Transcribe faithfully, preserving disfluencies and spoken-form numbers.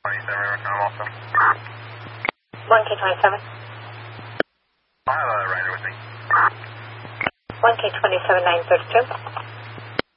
twenty-seven, return also. one K twenty-seven. I have a rider with me. one K twenty-seven, nine thirty-two.